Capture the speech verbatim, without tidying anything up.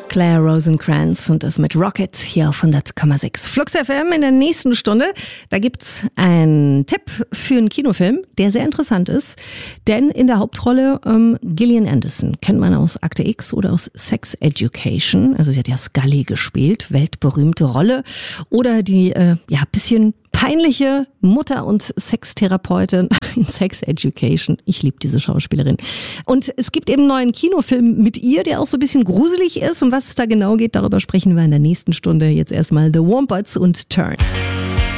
Claire Rosencrantz und das mit Rockets hier auf hundert Komma sechs. Flux F M in der nächsten Stunde. Da gibt's einen Tipp für einen Kinofilm, der sehr interessant ist. Denn in der Hauptrolle ähm, Gillian Anderson. Kennt man aus Akte X oder aus Sex Education. Also sie hat ja Scully gespielt, weltberühmte Rolle. Oder die äh, ja bisschen peinliche Mutter und Sextherapeutin in Sex Education. Ich liebe diese Schauspielerin. Und es gibt eben einen neuen Kinofilm mit ihr, der auch so ein bisschen gruselig ist. Um was es da genau geht, darüber sprechen wir in der nächsten Stunde. Jetzt erstmal The Wombats und Turn.